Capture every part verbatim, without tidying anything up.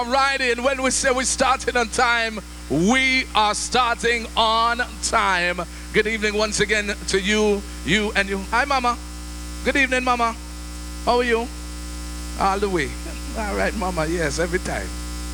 Alrighty, and when we say we're starting on time, we are starting on time. Good evening once again to you, you and you. Hi, Mama. Good evening, Mama. How are you? All the way. All right, Mama. Yes, every time.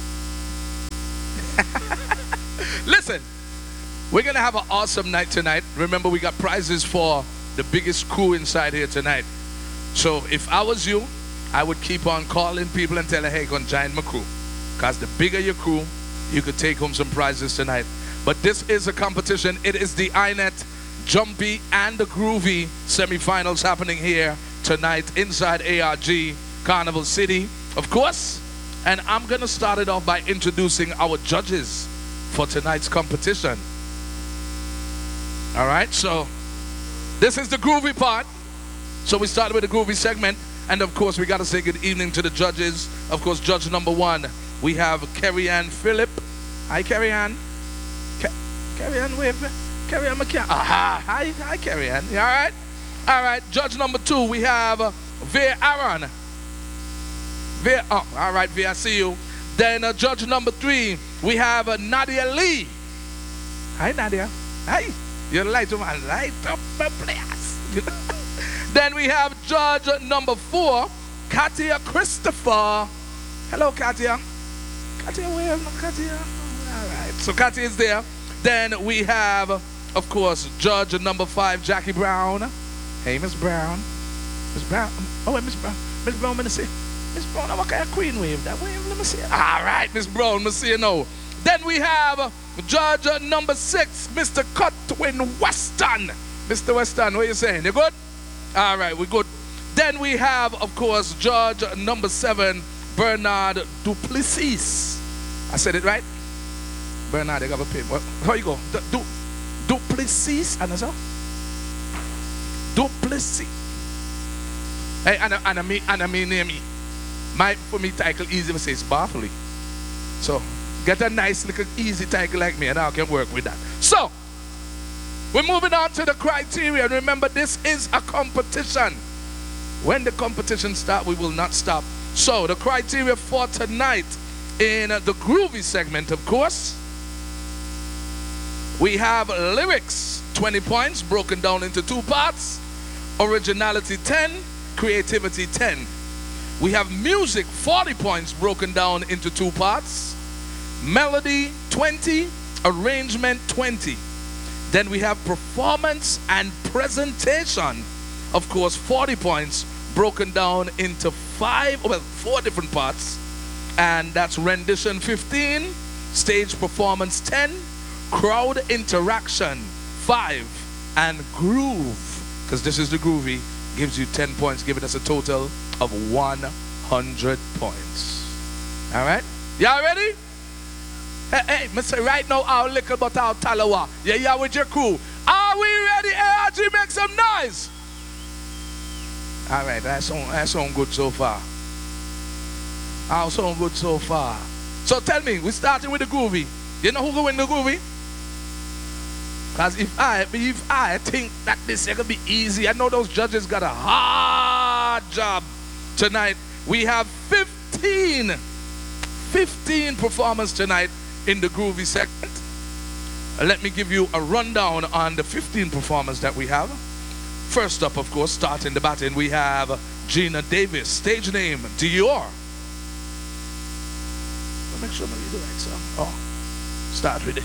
Listen, we're going to have an awesome night tonight. Remember, we got prizes for the biggest crew inside here tonight. So if I was you, I would keep on calling people and tell them, hey, go and join my crew. Because the bigger your crew, you could take home some prizes tonight. But this is a competition. It is the I net Jumpy and the Groovy semifinals happening here tonight inside A R G Carnival City, of course. And I'm going to start it off by introducing our judges for tonight's competition. All right, so this is the groovy part. So we started with the groovy segment. And of course, we got to say good evening to the judges. Of course, judge number one, we have Carrie Ann Phillip. Hi, Carrie Ann. Ca Carrie Ann, wave. Carrie Ann McCann. Aha. Hi, hi, Carrie Ann. You all right? All right. Judge number two, we have uh, Veer Aaron. Veer, oh, all right, Veer, I see you. Then uh, judge number three, we have uh, Nadia Lee. Hi, Nadia. Hi. You're the light man. Light up the place. Then we have judge number four, Katia Christopher. Hello, Katia. Katia, where? Katia. All right. So Katia is there. Then we have, of course, judge number five, Jackie Brown. Hey, Miss Brown. Miss Brown. Oh, wait, Miss Brown. Miss Brown, let me see. Miss Brown, what kind of queen wave? That wave, let me see. All right, Miss Brown, let me see you know. Then we have judge number six, Mister Cutwin Weston. Mister Weston, what are you saying? You good? All right, we're good. Then we have, of course, judge number seven, Bernard Duplessis. I said it right? Bernard, you got a paper. How you go? Du du Duplessis, and so? Duplessis. Hey, and and me and me name me. My for me title easy to say it's Bartley. So get a nice little easy title like me, and I can work with that. So we're moving on to the criteria. Remember, this is a competition. When the competition starts, we will not stop. So the criteria for tonight in the groovy segment, of course, we have lyrics, twenty points, broken down into two parts. Originality, ten. Creativity, ten. We have music, forty points, broken down into two parts. Melody, twenty. Arrangement, twenty. Then we have performance and presentation. Of course, forty points, broken down into five, well, four different parts. And that's rendition, fifteen. Stage performance, ten. Crowd interaction, five. And groove, because this is the groovy, gives you ten points, giving us a total of one hundred points. All right? Y'all ready? Hey, hey, Mister Right now, our little but our Talawa. Yeah, yeah, with your crew. Are we ready? A R G, make some noise. All right, that sound, that sound good so far. That sound good so far. So tell me, we're starting with the groovy. You know who going win the groovy? Because if I, if I think that this is going to be easy, I know those judges got a hard job tonight. We have fifteen, fifteen performers tonight in the groovy segment. Let me give you a rundown on the fifteen performers that we have. First up, of course, starting the batting, we have Gina Davis. Stage name, Dior. Make sure you do right, sir. Oh, start with it.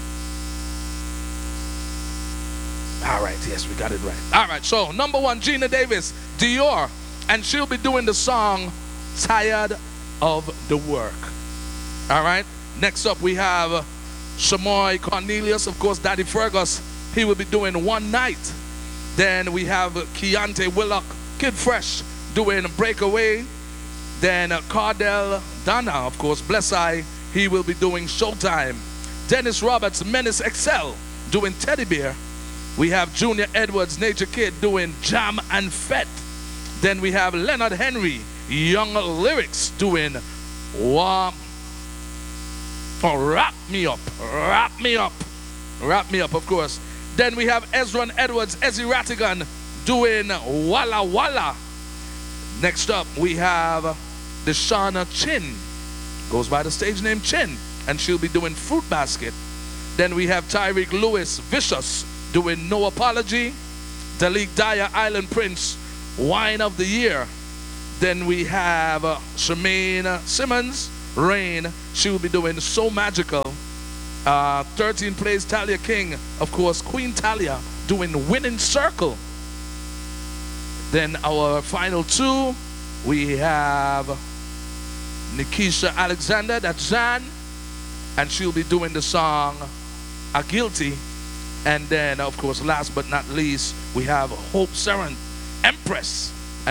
All right, yes, we got it right. All right, so number one, Gina Davis, Dior. And she'll be doing the song, Tired of the Work. All right, next up we have uh, Shamoy Cornelius, of course, Daddy Fergus. He will be doing One Night. Then we have uh, Keontae Willock, Kid Fresh, doing Breakaway. Then uh, Cardell Dana, of course, Bless Eye, he will be doing Showtime. Dennis Roberts, Menace Excel, doing Teddy Bear. We have Junior Edwards, Nature Kid, doing Jam and Fett. Then we have Leonard Henry, Young Lyrics, doing Wah. Oh, Wrap Me Up, Wrap Me Up, Wrap Me Up, of course. Then we have Ezra Edwards, Ezzy Rattigan, doing Walla Walla. Next up, we have Deshauna Chin, goes by the stage name Chin, and she'll be doing Fruit Basket. Then we have Tyreek Lewis, Vicious, doing No Apology. Dalik Dyer, Island Prince, Wine of the Year. Then we have uh, Shemaine Simmons, Rain. She will be doing So Magical. Uh, thirteen plays Talia King, of course, Queen Talia, doing Winning Circle. Then our final two, we have Nikisha Alexander, that's Zan, and she'll be doing the song A Guilty. And then, of course, last but not least, we have Hope Seren, Empress.